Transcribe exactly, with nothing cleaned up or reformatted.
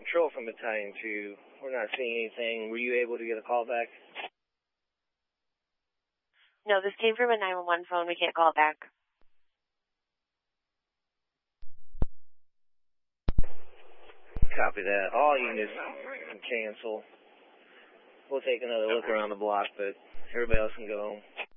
Control from Battalion two. We're not seeing anything. Were you able to get a call back? No, this came from a nine one one phone. We can't call it back. Copy that. All units can cancel. We'll take another look around the block, but everybody else can go home.